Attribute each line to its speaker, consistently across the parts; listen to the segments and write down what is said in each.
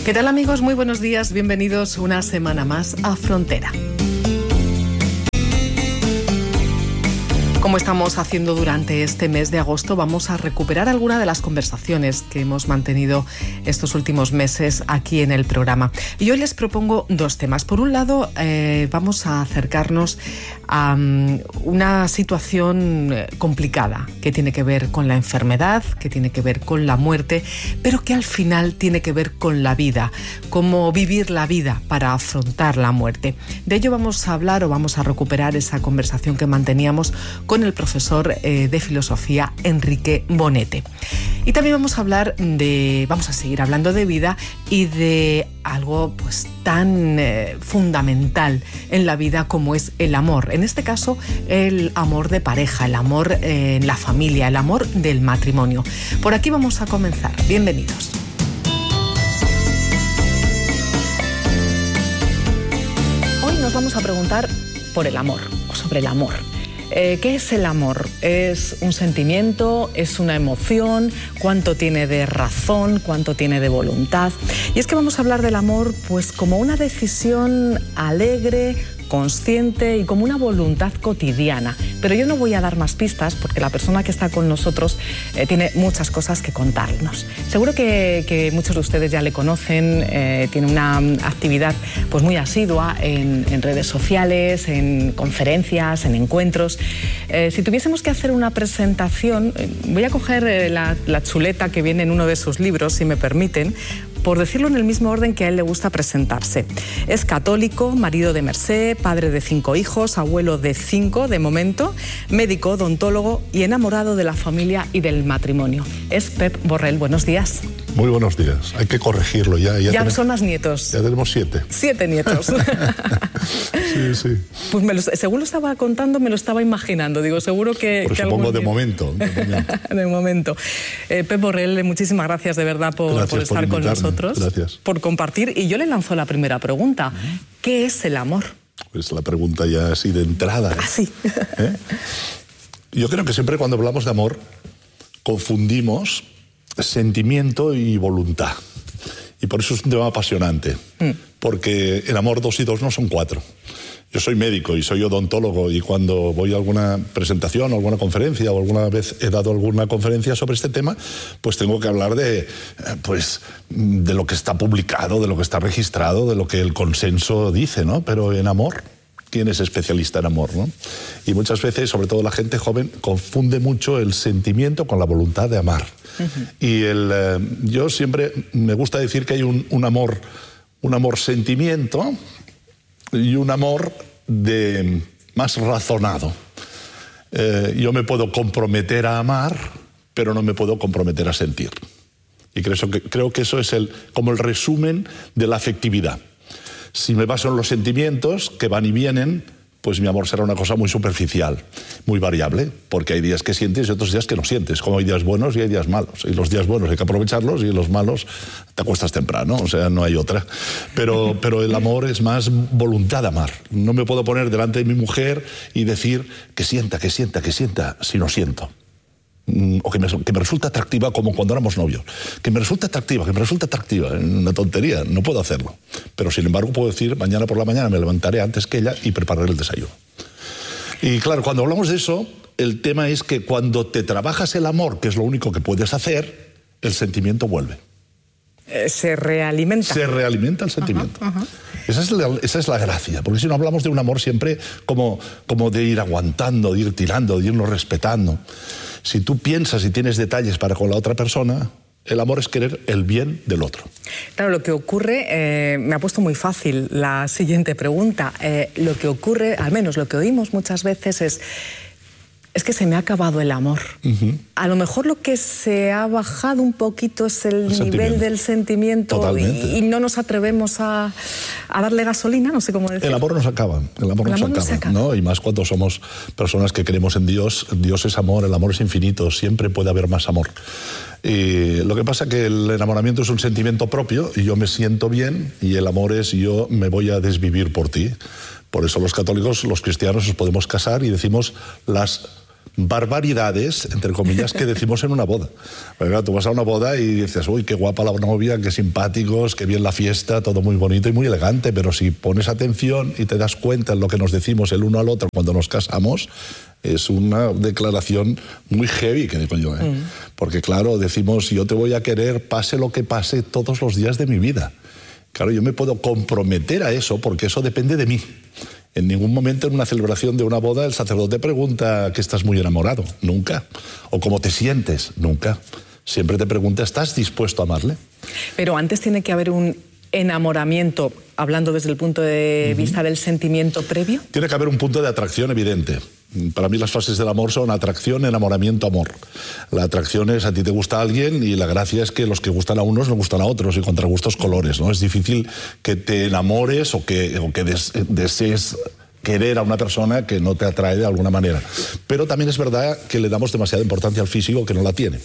Speaker 1: ¿Qué tal, amigos? Muy buenos días, bienvenidos una semana más a Frontera. Como estamos haciendo durante este mes de agosto, vamos a recuperar alguna de las conversaciones que hemos mantenido estos últimos meses aquí en el programa. Y hoy les propongo dos temas. Por un lado, vamos a acercarnos a una situación complicada que tiene que ver con la enfermedad, que tiene que ver con la muerte, pero que al final tiene que ver con la vida, cómo vivir la vida para afrontar la muerte. De ello vamos a hablar, o vamos a recuperar esa conversación que manteníamos con el profesor de filosofía Enrique Bonete. Y también vamos a seguir hablando de vida y de algo pues tan fundamental en la vida como es el amor. En este caso, el amor de pareja, el amor en la familia, el amor del matrimonio. Por aquí vamos a comenzar. Bienvenidos. Hoy nos vamos a preguntar por el amor, o sobre el amor. ¿Qué es el amor? ¿Es un sentimiento? ¿Es una emoción? ¿Cuánto tiene de razón? ¿Cuánto tiene de voluntad? Y es que vamos a hablar del amor pues como una decisión alegre, consciente y como una voluntad cotidiana. Pero yo no voy a dar más pistas porque la persona que está con nosotros tiene muchas cosas que contarnos. Seguro que muchos de ustedes ya le conocen, tiene una actividad pues muy asidua en redes sociales, en conferencias, en encuentros. Si tuviésemos que hacer una presentación, voy a coger la chuleta que viene en uno de sus libros, si me permiten, por decirlo en el mismo orden que a él le gusta presentarse. Es católico, marido de Mercé, padre de 5 hijos, abuelo de 5 de momento, médico, odontólogo y enamorado de la familia y del matrimonio. Es Pep Borrell. Buenos días.
Speaker 2: Muy buenos días. Hay que corregirlo ya.
Speaker 1: Ya son más nietos.
Speaker 2: Ya tenemos 7.
Speaker 1: 7 nietos.
Speaker 2: Sí.
Speaker 1: Pues según lo estaba contando, me lo estaba imaginando. Digo, seguro que...
Speaker 2: Por supongo de momento.
Speaker 1: De momento. Pep Borrell, muchísimas gracias de verdad por estar con nosotros.
Speaker 2: Gracias.
Speaker 1: Por compartir. Y yo le lanzo la primera pregunta. ¿Qué es el amor?
Speaker 2: Pues la pregunta ya así de entrada.
Speaker 1: Así.
Speaker 2: Yo creo que siempre cuando hablamos de amor confundimos sentimiento y voluntad. Y por eso es un tema apasionante. Porque el amor 2 y 2 no son 4. Yo soy médico y soy odontólogo, y cuando voy a alguna presentación o alguna conferencia, o alguna vez he dado alguna conferencia sobre este tema, pues tengo que hablar de lo que está publicado, de lo que está registrado, de lo que el consenso dice, ¿no? Pero en amor, ¿quién es especialista en amor, no? Y muchas veces, sobre todo la gente joven, confunde mucho el sentimiento con la voluntad de amar. Y yo siempre me gusta decir que hay un amor sentimiento y un amor más razonado. Yo me puedo comprometer a amar, pero no me puedo comprometer a sentir. Y creo que eso es como el resumen de la afectividad. Si me baso en los sentimientos que van y vienen, pues mi amor será una cosa muy superficial, muy variable, porque hay días que sientes y otros días que no sientes, como hay días buenos y hay días malos. Y los días buenos hay que aprovecharlos, y los malos te acuestas temprano, o sea, no hay otra. Pero el amor es más voluntad de amar. No me puedo poner delante de mi mujer y decir que sienta, si no siento. O que me resulta atractiva, como cuando éramos novios. Que me resulta atractiva, una tontería, no puedo hacerlo. Pero sin embargo puedo decir, mañana por la mañana me levantaré antes que ella y prepararé el desayuno. Y claro, cuando hablamos de eso, el tema es que cuando te trabajas el amor, que es lo único que puedes hacer, el sentimiento vuelve.
Speaker 1: Se realimenta.
Speaker 2: Se realimenta el sentimiento. Esa es la gracia, porque si no hablamos de un amor siempre como de ir aguantando, de ir tirando, de irnos respetando. Si tú piensas y tienes detalles para con la otra persona, el amor es querer el bien del otro.
Speaker 1: Claro, lo que ocurre, me ha puesto muy fácil la siguiente pregunta. Lo que ocurre, al menos lo que oímos muchas veces es que se me ha acabado el amor. A lo mejor lo que se ha bajado un poquito es el nivel del sentimiento y no nos atrevemos a darle gasolina, no sé cómo decirlo.
Speaker 2: El amor nos acaba, ¿no? Y más cuando somos personas que creemos en Dios. Dios es amor, el amor es infinito, siempre puede haber más amor. Y lo que pasa es que el enamoramiento es un sentimiento propio y yo me siento bien, y el amor es yo me voy a desvivir por ti. Por eso los católicos, los cristianos, nos podemos casar y decimos las barbaridades, entre comillas, que decimos en una boda. Porque, claro, tú vas a una boda y dices, uy, qué guapa la novia, qué simpáticos, qué bien la fiesta, todo muy bonito y muy elegante, pero si pones atención y te das cuenta en lo que nos decimos el uno al otro cuando nos casamos, es una declaración muy heavy, que digo yo, ¿eh? Porque claro, decimos, yo te voy a querer pase lo que pase todos los días de mi vida. Claro, yo me puedo comprometer a eso porque eso depende de mí. En ningún momento en una celebración de una boda el sacerdote pregunta que estás muy enamorado, nunca. O cómo te sientes, nunca. Siempre te pregunta, ¿estás dispuesto a amarle?
Speaker 1: Pero antes tiene que haber un enamoramiento, hablando desde el punto de vista del sentimiento previo.
Speaker 2: Tiene que haber un punto de atracción evidente. Para mí las fases del amor son atracción, enamoramiento, amor. La atracción es a ti te gusta alguien y la gracia es que los que gustan a unos no gustan a otros y contra gustos colores, ¿no? Es difícil que te enamores o que desees querer a una persona que no te atrae de alguna manera. Pero también es verdad que le damos demasiada importancia al físico que no la tiene.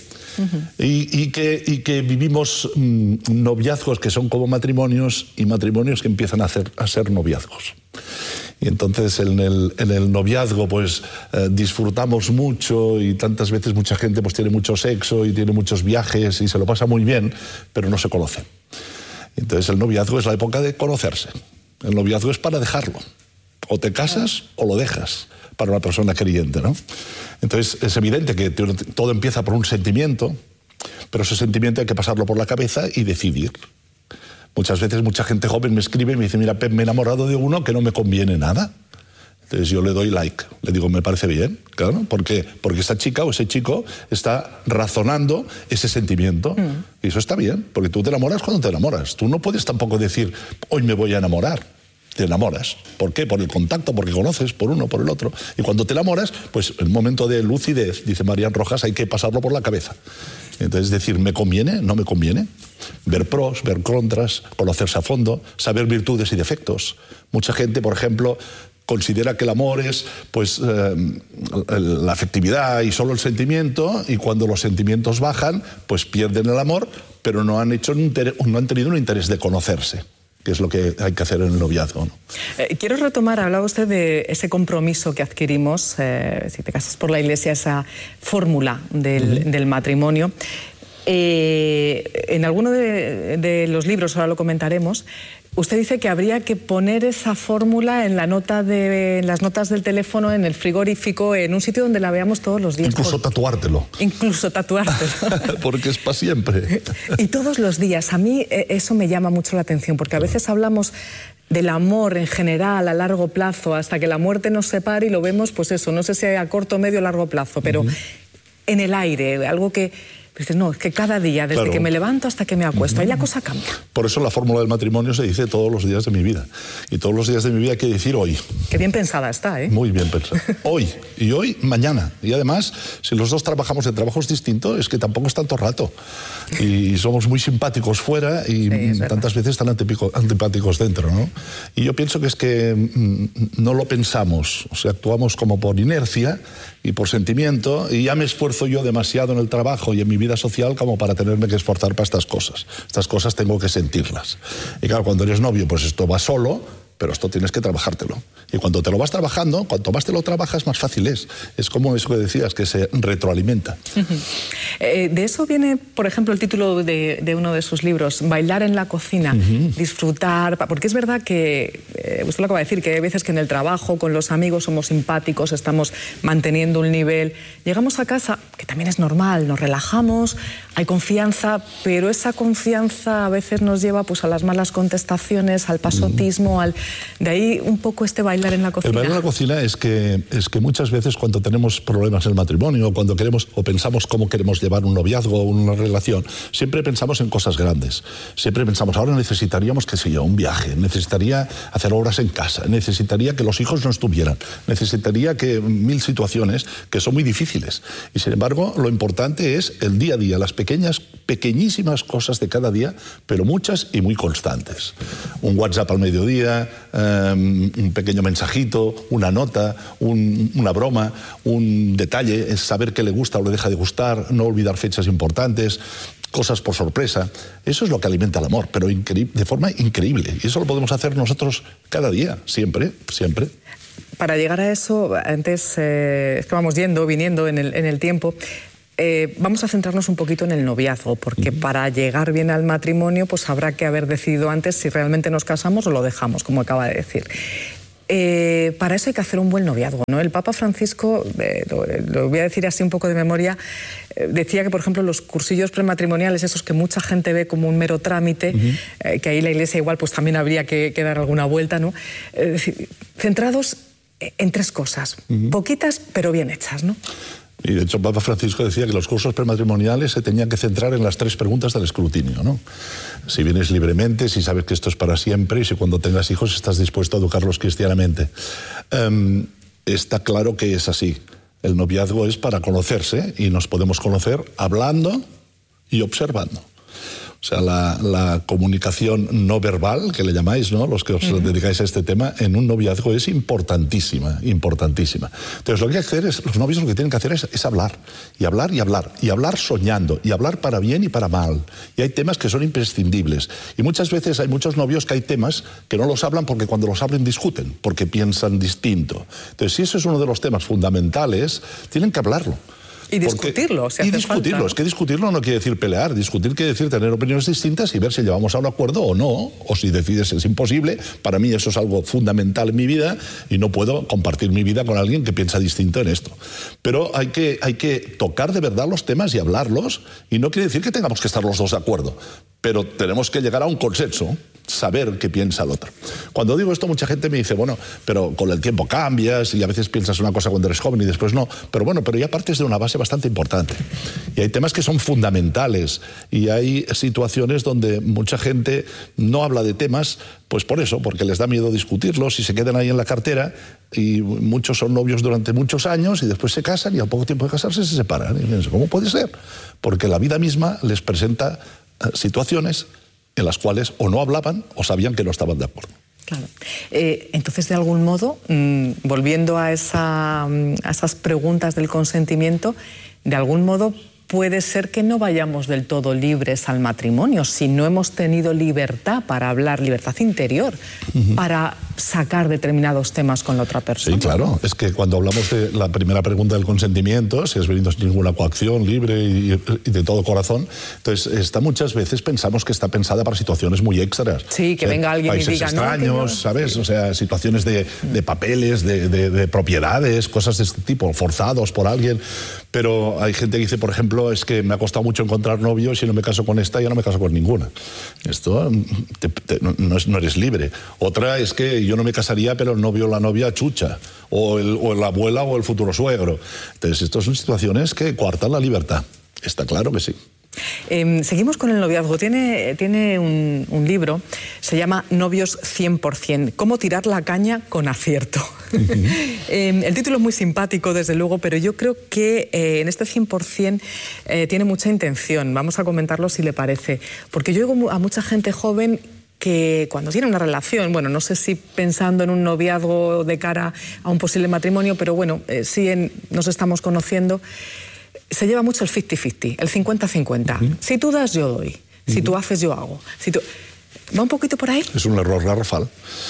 Speaker 2: Y que vivimos noviazgos que son como matrimonios y matrimonios que empiezan a ser noviazgos. Y entonces en el noviazgo pues disfrutamos mucho y tantas veces mucha gente pues tiene mucho sexo y tiene muchos viajes y se lo pasa muy bien, pero no se conoce. Entonces el noviazgo es la época de conocerse. El noviazgo es para dejarlo. O te casas o lo dejas para una persona creyente, ¿no? Entonces es evidente que todo empieza por un sentimiento, pero ese sentimiento hay que pasarlo por la cabeza y decidir. Muchas veces mucha gente joven me escribe y me dice, mira, Pep, me he enamorado de uno que no me conviene nada. Entonces yo le doy like, le digo, me parece bien, claro, porque esa chica o ese chico está razonando ese sentimiento. Y eso está bien, porque tú te enamoras cuando te enamoras. Tú no puedes tampoco decir, hoy me voy a enamorar. Te enamoras. ¿Por qué? Por el contacto, porque conoces por uno, por el otro. Y cuando te enamoras, pues en un momento de lucidez, dice Marian Rojas, hay que pasarlo por la cabeza. Entonces decir, ¿me conviene? ¿No me conviene? Ver pros, ver contras, conocerse a fondo, saber virtudes y defectos. Mucha gente, por ejemplo, considera que el amor es pues la afectividad y solo el sentimiento, y cuando los sentimientos bajan, pues pierden el amor, pero no han tenido un interés de conocerse, que es lo que hay que hacer en el noviazgo, ¿no?
Speaker 1: Quiero retomar, hablaba usted de ese compromiso que adquirimos, si te casas por la Iglesia, esa fórmula del matrimonio. En alguno de los libros, ahora lo comentaremos, usted dice que habría que poner esa fórmula en las notas del teléfono, en el frigorífico, en un sitio donde la veamos todos los días.
Speaker 2: Incluso tatuártelo.
Speaker 1: Incluso tatuártelo.
Speaker 2: Porque es para siempre.
Speaker 1: Y todos los días. A mí eso me llama mucho la atención, porque a veces hablamos del amor en general a largo plazo, hasta que la muerte nos separe y lo vemos, pues eso, no sé si a corto, medio o largo plazo, pero en el aire, algo que dices, no, es que cada día, desde que me levanto hasta que me acuesto, ahí la cosa cambia.
Speaker 2: Por eso la fórmula del matrimonio se dice todos los días de mi vida. Y todos los días de mi vida hay que decir hoy.
Speaker 1: Qué bien pensada está, ¿eh?
Speaker 2: Muy bien pensada. Hoy. Y hoy, mañana. Y además, si los dos trabajamos en trabajos distintos, es que tampoco es tanto rato. Y somos muy simpáticos fuera y tantas veces tan antipáticos dentro, ¿no? Y yo pienso que es que no lo pensamos. O sea, actuamos como por inercia y por sentimiento, y ya me esfuerzo yo demasiado en el trabajo y en mi vida social como para tenerme que esforzar para estas cosas. Estas cosas tengo que sentirlas. Y claro, cuando eres novio, pues esto va solo, pero esto tienes que trabajártelo. Y cuando te lo vas trabajando, cuanto más te lo trabajas, más fácil es. Es como eso que decías, que se retroalimenta.
Speaker 1: De eso viene, por ejemplo, el título de uno de sus libros, Bailar en la cocina, disfrutar, porque es verdad que, usted lo acaba de decir, que hay veces que en el trabajo, con los amigos, somos simpáticos, estamos manteniendo un nivel. Llegamos a casa, que también es normal, nos relajamos, hay confianza, pero esa confianza a veces nos lleva pues, a las malas contestaciones, al pasotismo, de ahí un poco este bailar en la cocina.
Speaker 2: El bailar en la cocina es que muchas veces cuando tenemos problemas en el matrimonio, cuando queremos o pensamos cómo queremos llevar un noviazgo o una relación, siempre pensamos en cosas grandes. Siempre pensamos, ahora necesitaríamos, qué sé yo, un viaje, necesitaría hacer obras en casa, necesitaría que los hijos no estuvieran, necesitaría que mil situaciones que son muy difíciles. Y sin embargo, lo importante es el día a día, las pequeñísimas cosas de cada día, pero muchas y muy constantes. Un WhatsApp al mediodía, un pequeño mensajito, una nota, una broma, un detalle, es saber qué le gusta o le deja de gustar, no olvidar fechas importantes, cosas por sorpresa. Eso es lo que alimenta el amor, pero de forma increíble. Y eso lo podemos hacer nosotros cada día, siempre, siempre.
Speaker 1: para llegar a eso, antes es que vamos viniendo en el tiempo. Vamos a centrarnos un poquito en el noviazgo, porque para llegar bien al matrimonio, pues habrá que haber decidido antes si realmente nos casamos o lo dejamos, como acaba de decir. Para eso hay que hacer un buen noviazgo, ¿no? El Papa Francisco, lo voy a decir así un poco de memoria, decía que, por ejemplo, los cursillos prematrimoniales, esos que mucha gente ve como un mero trámite, que ahí la Iglesia igual pues también habría que dar alguna vuelta, ¿no? Es decir, centrados en 3 cosas, poquitas pero bien hechas, ¿no?
Speaker 2: Y de hecho, Papa Francisco decía que los cursos prematrimoniales se tenían que centrar en las 3 preguntas del escrutinio, ¿no? Si vienes libremente, si sabes que esto es para siempre y si cuando tengas hijos estás dispuesto a educarlos cristianamente. Está claro que es así. El noviazgo es para conocerse y nos podemos conocer hablando y observando. O sea, la comunicación no verbal, que le llamáis, ¿no?, los que os dedicáis a este tema, en un noviazgo es importantísima, importantísima. Entonces, lo que hay que hacer es, los novios lo que tienen que hacer es hablar, y hablar, y hablar, y hablar soñando, y hablar para bien y para mal. Y hay temas que son imprescindibles. Y muchas veces hay muchos novios que hay temas que no los hablan porque cuando los hablan discuten, porque piensan distinto. Entonces, si eso es uno de los temas fundamentales, tienen que hablarlo.
Speaker 1: Y discutirlo,
Speaker 2: y discutirlo, ¿no? Es que discutirlo no quiere decir pelear, discutir quiere decir tener opiniones distintas y ver si llegamos a un acuerdo o no, o si decides es imposible. Para mí eso es algo fundamental en mi vida y no puedo compartir mi vida con alguien que piensa distinto en esto. Pero hay que tocar de verdad los temas y hablarlos, y no quiere decir que tengamos que estar los dos de acuerdo, pero tenemos que llegar a un consenso, saber qué piensa el otro. Cuando digo esto, mucha gente me dice, bueno, pero con el tiempo cambias y a veces piensas una cosa cuando eres joven y después no. Pero bueno, pero ya partes de una base bastante importante. Y hay temas que son fundamentales y hay situaciones donde mucha gente no habla de temas, pues por eso, porque les da miedo discutirlos y se quedan ahí en la cartera, y muchos son novios durante muchos años y después se casan y al poco tiempo de casarse se separan. Y piensan, ¿cómo puede ser? Porque la vida misma les presenta situaciones en las cuales o no hablaban o sabían que no estaban de acuerdo.
Speaker 1: Claro. Entonces, de algún modo, volviendo a esas preguntas del consentimiento, de algún modo puede ser que no vayamos del todo libres al matrimonio si no hemos tenido libertad para hablar, libertad interior, para sacar determinados temas con la otra persona.
Speaker 2: Sí, claro. Es que cuando hablamos de la primera pregunta del consentimiento, si has venido sin ninguna coacción, libre y de todo corazón, entonces muchas veces pensamos que está pensada para situaciones muy extras.
Speaker 1: Sí, que venga alguien y diga,
Speaker 2: extraños,
Speaker 1: no,
Speaker 2: ¿sabes? O sea, situaciones de papeles, de propiedades, cosas de este tipo, forzados por alguien. Pero hay gente que dice, por ejemplo, es que me ha costado mucho encontrar novio y si no me caso con esta, ya no me caso con ninguna. Esto no eres libre. Otra es que yo no me casaría, pero el novio o la novia chucha, o la abuela o el futuro suegro. Entonces, estas son situaciones que coartan la libertad. Está claro que sí.
Speaker 1: Seguimos con el noviazgo. Tiene un libro, se llama Novios 100%, cómo tirar la caña con acierto. El título es muy simpático, desde luego, pero yo creo que en este 100% tiene mucha intención. Vamos a comentarlo si le parece, porque yo oigo a mucha gente joven que cuando tiene una relación, bueno, no sé si pensando en un noviazgo de cara a un posible matrimonio, pero bueno, sí nos estamos conociendo, se lleva mucho el 50-50, el 50-50. Si tú das, yo doy. Si tú haces, yo hago. ¿Va un poquito por ahí? Es
Speaker 2: un error garrafal.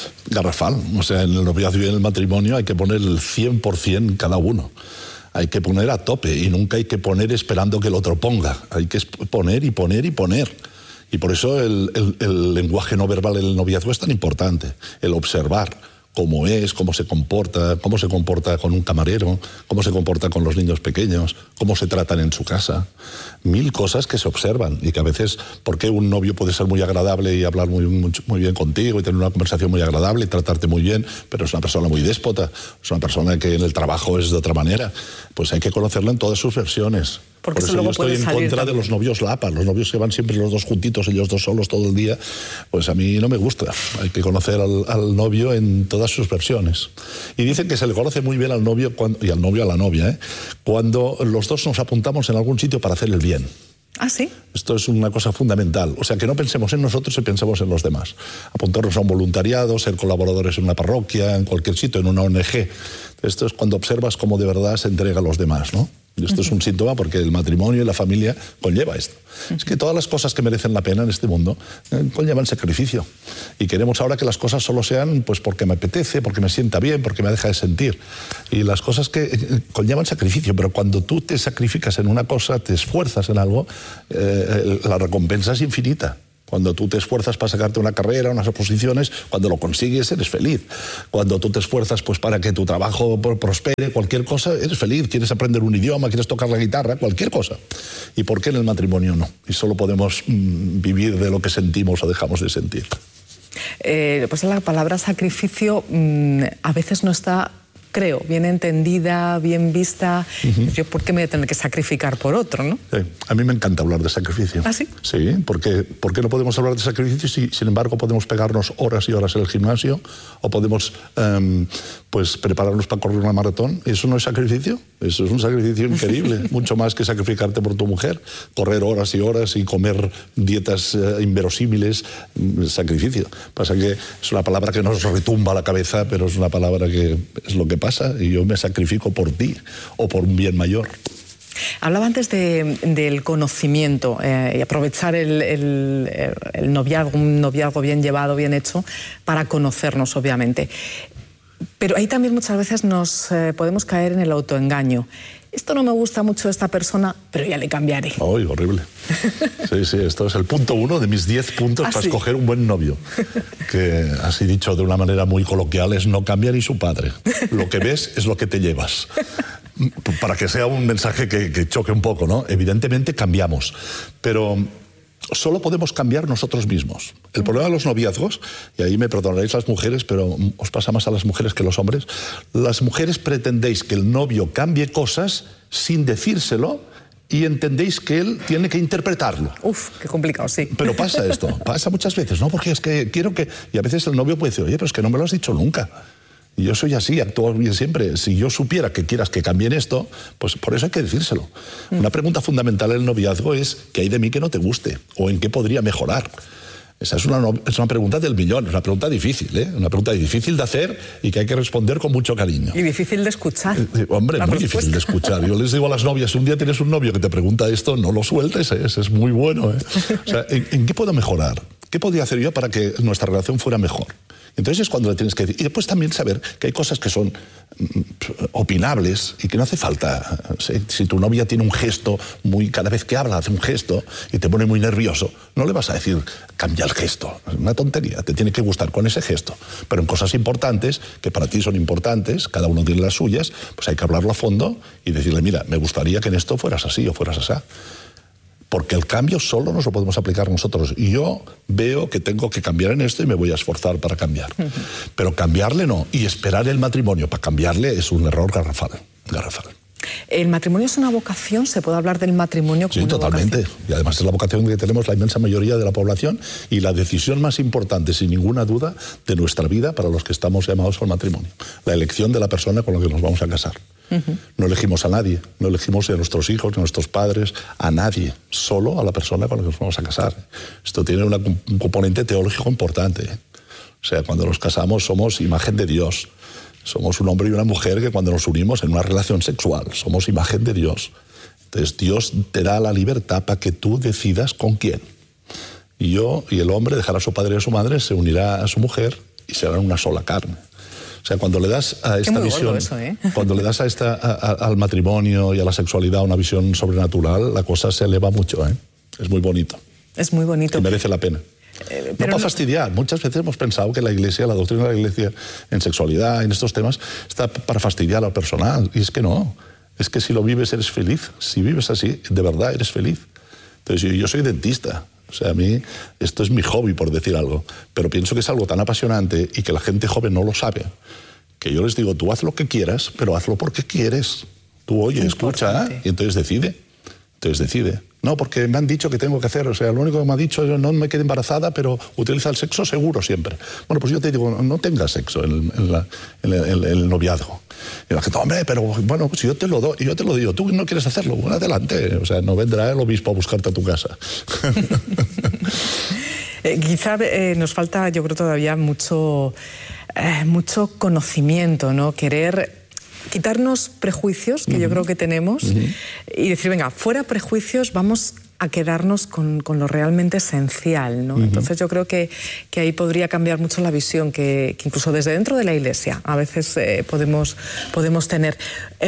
Speaker 2: O sea, en el noviazgo y en el matrimonio hay que poner el 100% cada uno. Hay que poner a tope y nunca hay que poner esperando que el otro ponga. Hay que poner y poner y poner. Y por eso el lenguaje no verbal en el noviazgo es tan importante. El observar cómo es, cómo se comporta con un camarero, cómo se comporta con los niños pequeños, cómo se tratan en su casa. 1000 cosas que se observan y que a veces, porque un novio puede ser muy agradable y hablar muy bien contigo y tener una conversación muy agradable y tratarte muy bien, pero es una persona muy déspota, es una persona que en el trabajo es de otra manera. Pues hay que conocerla en todas sus versiones.
Speaker 1: Porque
Speaker 2: por eso yo estoy en contra de los novios lapas, los novios que van siempre los dos juntitos, ellos dos solos todo el día, pues a mí no me gusta. Hay que conocer al novio en todas sus versiones. Y dicen que se le conoce muy bien al novio y al novio a la novia, cuando los dos nos apuntamos en algún sitio para hacer el bien.
Speaker 1: ¿Ah, sí?
Speaker 2: Esto es una cosa fundamental. O sea, que no pensemos en nosotros y pensemos en los demás. Apuntarnos a un voluntariado, ser colaboradores en una parroquia, en cualquier sitio, en una ONG. Esto es cuando observas cómo de verdad se entrega a los demás, ¿no? Y esto es un síntoma porque el matrimonio y la familia conlleva esto. Es que todas las cosas que merecen la pena en este mundo conllevan sacrificio. Y queremos ahora que las cosas solo sean pues porque me apetece, porque me sienta bien, porque me deja de sentir. Y las cosas que conllevan sacrificio, pero cuando tú te sacrificas en una cosa, te esfuerzas en algo, la recompensa es infinita. Cuando tú te esfuerzas para sacarte una carrera, unas oposiciones, cuando lo consigues eres feliz. Cuando tú te esfuerzas pues para que tu trabajo prospere, cualquier cosa, eres feliz. Quieres aprender un idioma, quieres tocar la guitarra, cualquier cosa. ¿Y por qué en el matrimonio no? Y solo podemos vivir de lo que sentimos o dejamos de sentir.
Speaker 1: Pues la palabra sacrificio a veces no está, creo, bien entendida, bien vista. Yo, ¿por qué me voy a tener que sacrificar por otro, no?
Speaker 2: Sí, a mí me encanta hablar de sacrificio.
Speaker 1: ¿Ah, sí?
Speaker 2: Sí, porque ¿por qué no podemos hablar de sacrificio si, sin embargo, podemos pegarnos horas y horas en el gimnasio o podemos pues prepararnos para correr una maratón? ¿Eso no es sacrificio? Eso es un sacrificio increíble, mucho más que sacrificarte por tu mujer. Correr horas y horas y comer dietas inverosímiles, sacrificio. Pasa que es una palabra que nos retumba la cabeza, pero es una palabra que es lo que pasa, y yo me sacrifico por ti o por un bien mayor.
Speaker 1: Hablaba antes del conocimiento y aprovechar el noviazgo, un noviazgo bien llevado, bien hecho, para conocernos, obviamente. Pero ahí también muchas veces nos podemos caer en el autoengaño. Esto no me gusta mucho de esta persona, pero ya le cambiaré. ¡Ay,
Speaker 2: horrible! Sí, sí, esto es el punto 1 de mis 10 puntos para escoger un buen novio. Que, así dicho de una manera muy coloquial, es no cambia ni su padre. Lo que ves es lo que te llevas. Para que sea un mensaje que choque un poco, ¿no? Evidentemente cambiamos, pero solo podemos cambiar nosotros mismos. El problema de los noviazgos, y ahí me perdonaréis las mujeres, pero os pasa más a las mujeres que a los hombres, las mujeres pretendéis que el novio cambie cosas sin decírselo y entendéis que él tiene que interpretarlo.
Speaker 1: Uf, qué complicado, sí.
Speaker 2: Pero pasa esto, pasa muchas veces, ¿no? Porque es que quiero que... Y a veces el novio puede decir, oye, pero es que no me lo has dicho nunca. Y yo soy así, actúo bien siempre. Si yo supiera que quieras que cambien esto, pues por eso hay que decírselo. Una pregunta fundamental en el noviazgo es ¿qué hay de mí que no te guste? ¿O en qué podría mejorar? Esa es una pregunta del millón, es una pregunta difícil, ¿eh? Una pregunta difícil de hacer y que hay que responder con mucho cariño.
Speaker 1: Y difícil de escuchar.
Speaker 2: Hombre, muy difícil de escuchar. Yo les digo a las novias, un día tienes un novio que te pregunta esto, no lo sueltes, es muy bueno, ¿eh? O sea, ¿en qué puedo mejorar? ¿Qué podría hacer yo para que nuestra relación fuera mejor? Entonces es cuando le tienes que decir. Y después también saber que hay cosas que son opinables y que no hace falta. Si tu novia tiene un gesto, cada vez que habla hace un gesto y te pone muy nervioso, no le vas a decir, cambia el gesto. Es una tontería, te tiene que gustar con ese gesto. Pero en cosas importantes, que para ti son importantes, cada uno tiene las suyas, pues hay que hablarlo a fondo y decirle, mira, me gustaría que en esto fueras así o fueras así. Porque el cambio solo nos lo podemos aplicar nosotros. Y yo veo que tengo que cambiar en esto y me voy a esforzar para cambiar. Pero cambiarle no. Y esperar el matrimonio para cambiarle es un error garrafal.
Speaker 1: ¿El matrimonio es una vocación? ¿Se puede hablar del matrimonio como
Speaker 2: una
Speaker 1: totalmente
Speaker 2: vocación? Y además es la vocación que tenemos la inmensa mayoría de la población y la decisión más importante, sin ninguna duda, de nuestra vida para los que estamos llamados al matrimonio. La elección de la persona con la que nos vamos a casar. No elegimos a nadie, no elegimos a nuestros hijos, ni a nuestros padres, a nadie, solo a la persona con la que nos vamos a casar. Esto tiene un componente teológico importante. O sea, cuando nos casamos somos imagen de Dios. Somos un hombre y una mujer que cuando nos unimos en una relación sexual somos imagen de Dios. Entonces Dios te da la libertad para que tú decidas con quién. Y el hombre dejará a su padre y a su madre, se unirá a su mujer y serán una sola carne. O sea, cuando le das a esta visión,
Speaker 1: eso, ¿eh?
Speaker 2: Cuando le das al matrimonio y a la sexualidad una visión sobrenatural, la cosa se eleva mucho, ¿eh? Es muy bonito.
Speaker 1: Es muy bonito.
Speaker 2: Y merece la pena. No para fastidiar. Muchas veces hemos pensado que la Iglesia, la doctrina de la Iglesia en sexualidad, en estos temas, está para fastidiar al personal. Y es que no. Es que si lo vives eres feliz. Si vives así, de verdad eres feliz. Entonces yo soy dentista. O sea, a mí esto es mi hobby, por decir algo. Pero pienso que es algo tan apasionante y que la gente joven no lo sabe. Que yo les digo, tú haz lo que quieras, pero hazlo porque quieres. Tú oye, escucha, y entonces decide. No, porque me han dicho que tengo que hacer, o sea, lo único que me ha dicho es no me quede embarazada, pero utiliza el sexo seguro siempre. Bueno, pues yo te digo, no tengas sexo en el noviazgo. Y la gente, hombre, pero bueno, pues yo te lo digo, tú no quieres hacerlo, bueno, adelante. O sea, no vendrá el obispo a buscarte a tu casa.
Speaker 1: Quizá nos falta, yo creo, todavía mucho conocimiento, ¿no? Querer quitarnos prejuicios, que yo creo que tenemos, y decir, venga, fuera prejuicios, vamos a quedarnos con lo realmente esencial, ¿no? Entonces yo creo que ahí podría cambiar mucho la visión que incluso desde dentro de la Iglesia a veces podemos tener.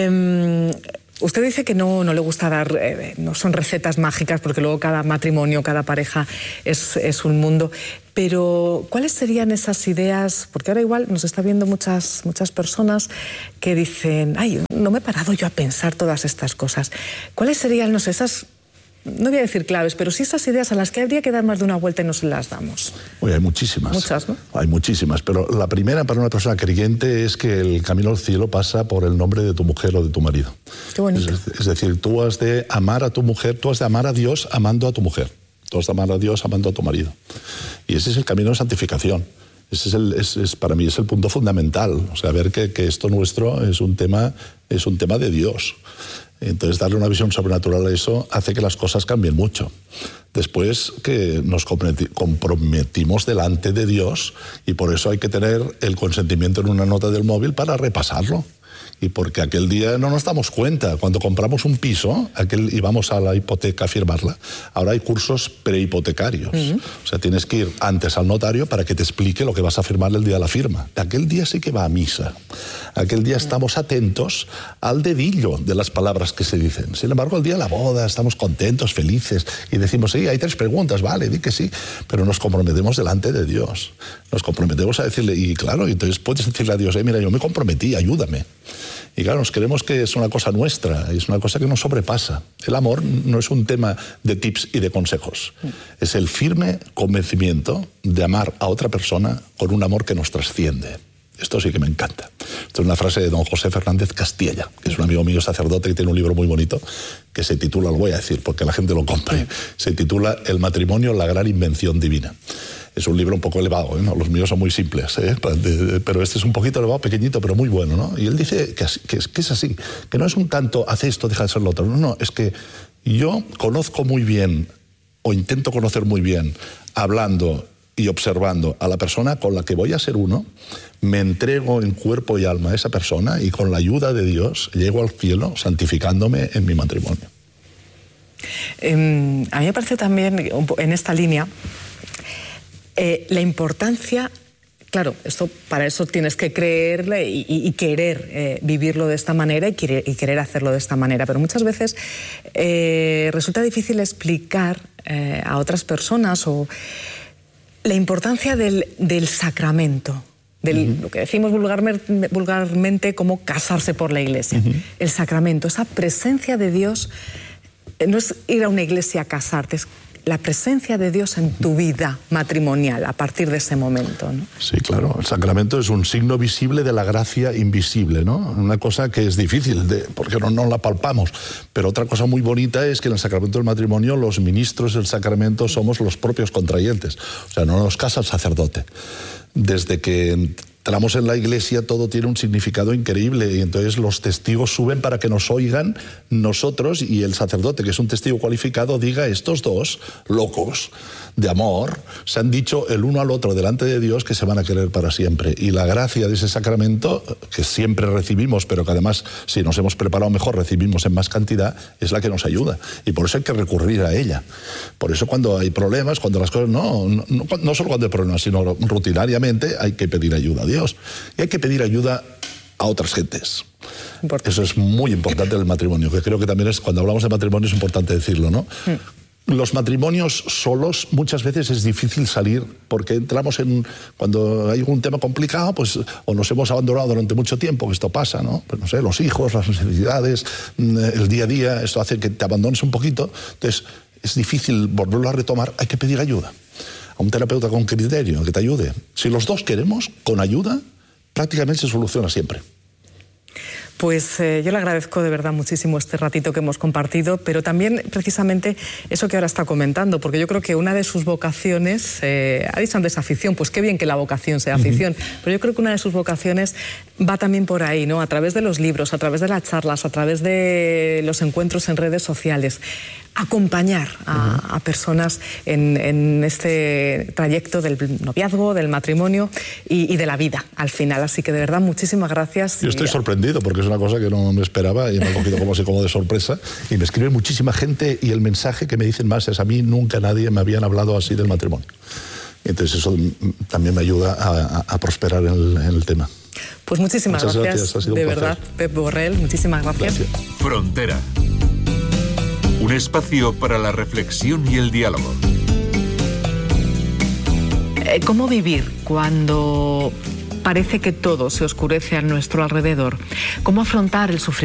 Speaker 1: Usted dice que no le gusta dar, no son recetas mágicas, porque luego cada matrimonio, cada pareja es un mundo. Pero, ¿cuáles serían esas ideas? Porque ahora igual nos está viendo muchas personas que dicen, ay, no me he parado yo a pensar todas estas cosas. ¿Cuáles serían, no sé, esas, no voy a decir claves, pero sí esas ideas a las que habría que dar más de una vuelta y no se las damos?
Speaker 2: Oye, hay muchísimas.
Speaker 1: Muchas, ¿no?
Speaker 2: Hay muchísimas, pero la primera para una persona creyente es que el camino al cielo pasa por el nombre de tu mujer o de tu marido.
Speaker 1: Qué bonito.
Speaker 2: Es decir, tú has de amar a tu mujer, tú has de amar a Dios amando a tu mujer. Tú has de amar a Dios amando a tu marido. Y ese es el camino de santificación. Ese para mí es el punto fundamental. O sea, ver que esto nuestro es un tema de Dios. Entonces, darle una visión sobrenatural a eso hace que las cosas cambien mucho. Después que nos comprometimos delante de Dios, y por eso hay que tener el consentimiento en una nota del móvil para repasarlo. Y porque aquel día no nos damos cuenta. Cuando compramos un piso y vamos a la hipoteca a firmarla, ahora hay cursos prehipotecarios. O sea, tienes que ir antes al notario para que te explique lo que vas a firmar el día de la firma. Aquel día sí que va a misa. Aquel día estamos atentos al dedillo de las palabras que se dicen. Sin embargo, el día de la boda estamos contentos, felices, y decimos, sí, hay 3 preguntas, vale, di que sí, pero nos comprometemos delante de Dios. Nos comprometemos a decirle, y claro, entonces puedes decirle a Dios, mira, yo me comprometí, ayúdame. Y claro, nos creemos que es una cosa nuestra, es una cosa que nos sobrepasa. El amor no es un tema de tips y de consejos. Es el firme convencimiento de amar a otra persona con un amor que nos trasciende. Esto sí que me encanta. Esto es una frase de don José Fernández Castilla, que es un amigo mío sacerdote que tiene un libro muy bonito que se titula, lo voy a decir porque la gente lo compre, se titula El matrimonio, la gran invención divina. Es un libro un poco elevado, ¿no? Los míos son muy simples, pero este es un poquito elevado, pequeñito, pero muy bueno, ¿no? Y él dice que es así, que no es un tanto, haz esto, deja de ser lo otro. No, es que yo conozco muy bien, o intento conocer muy bien, hablando y observando a la persona con la que voy a ser uno, me entrego en cuerpo y alma a esa persona y con la ayuda de Dios llego al cielo santificándome en mi matrimonio.
Speaker 1: A mí me parece también, en esta línea, la importancia, claro, para eso tienes que creerle y querer vivirlo de esta manera y querer hacerlo de esta manera, pero muchas veces resulta difícil explicar a otras personas la importancia del sacramento, lo que decimos vulgarmente como casarse por la Iglesia. El sacramento, esa presencia de Dios, no es ir a una iglesia a casarte, es la presencia de Dios en tu vida matrimonial a partir de ese momento, ¿no?
Speaker 2: Sí, claro. El sacramento es un signo visible de la gracia invisible, ¿no? Una cosa que es difícil, porque no la palpamos. Pero otra cosa muy bonita es que en el sacramento del matrimonio los ministros del sacramento somos los propios contrayentes. O sea, no nos casa el sacerdote. Desde que entramos en la iglesia todo tiene un significado increíble y entonces los testigos suben para que nos oigan nosotros y el sacerdote, que es un testigo cualificado, diga, estos dos locos de amor se han dicho el uno al otro delante de Dios que se van a querer para siempre. Y la gracia de ese sacramento, que siempre recibimos, pero que además si nos hemos preparado mejor recibimos en más cantidad, es la que nos ayuda. Y por eso hay que recurrir a ella. Por eso cuando hay problemas, cuando las cosas no solo cuando hay problemas, sino rutinariamente hay que pedir ayuda a Dios. Y hay que pedir ayuda a otras gentes. Importante. Eso es muy importante en el matrimonio, que creo que también es, cuando hablamos de matrimonio es importante decirlo, ¿no? Los matrimonios solos muchas veces es difícil salir porque entramos cuando hay un tema complicado, pues o nos hemos abandonado durante mucho tiempo, que esto pasa, ¿no? Pues no sé, los hijos, las necesidades, el día a día, esto hace que te abandones un poquito. Entonces es difícil volverlo a retomar, hay que pedir ayuda a un terapeuta con criterio que te ayude. Si los dos queremos, con ayuda, prácticamente se soluciona siempre.
Speaker 1: Pues yo le agradezco de verdad muchísimo este ratito que hemos compartido, pero también precisamente eso que ahora está comentando, porque yo creo que una de sus vocaciones, ha dicho antes afición, pues qué bien que la vocación sea afición, pero yo creo que una de sus vocaciones va también por ahí, ¿no? A través de los libros, a través de las charlas, a través de los encuentros en redes sociales, acompañar a personas en este trayecto del noviazgo, del matrimonio y de la vida al final. Así que de verdad, muchísimas gracias.
Speaker 2: Yo estoy sorprendido porque es una cosa que no me esperaba y me ha cogido como así como de sorpresa. Y me escribe muchísima gente y el mensaje que me dicen más es: a mí nunca nadie me habían hablado así del matrimonio. Entonces eso también me ayuda a prosperar en el tema.
Speaker 1: Pues muchísimas gracias.
Speaker 2: Ha sido
Speaker 1: de
Speaker 2: un
Speaker 1: verdad, Pep Borrell, muchísimas gracias.
Speaker 3: Frontera. Un espacio para la reflexión y el diálogo.
Speaker 1: ¿Cómo vivir cuando parece que todo se oscurece a nuestro alrededor? ¿Cómo afrontar el sufrimiento?